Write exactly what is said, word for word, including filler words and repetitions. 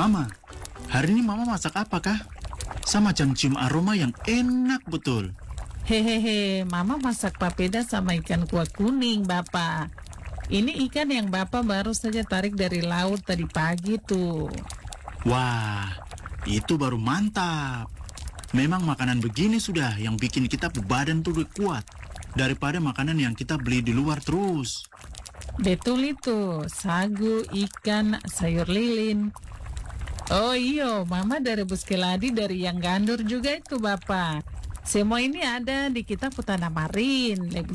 Mama, hari ini Mama masak apa kah? Sama macam cium aroma yang enak betul. Hehehe, Mama masak papeda sama ikan kuah kuning, Bapak. Ini ikan yang Bapak baru saja tarik dari laut tadi pagi tuh. Wah, itu baru mantap. Memang makanan begini sudah yang bikin kita badan tuh lebih kuat daripada makanan yang kita beli di luar terus. Betul itu, sagu, ikan, sayur lilin. Oh iyo, Mama dari rebus keladi dari yang gandur juga itu, Bapak. Semua ini ada di kitab Utana Marin.